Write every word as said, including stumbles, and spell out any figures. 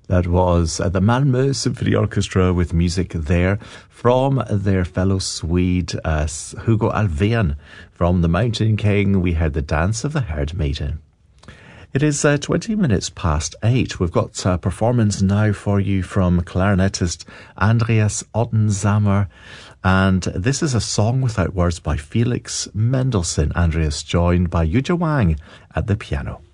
That was uh, the Malmö Symphony Orchestra with music there from their fellow Swede, uh, Hugo Alfvén. From The Mountain King, we heard the Dance of the Herd Maiden. It is uh, twenty minutes past eight. We've got a performance now for you from clarinetist Andreas Ottenzamer. And this is a song without words by Felix Mendelssohn. Andreas joined by Yuja Wang at the piano.